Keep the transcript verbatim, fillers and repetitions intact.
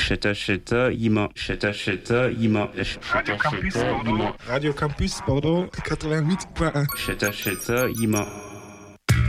Cheta Cheta Ima. Cheta Cheta Ima. Radio Campus Bordeaux. Radio Campus Bordeaux quatre-vingt-huit point un. Cheta Cheta Ima.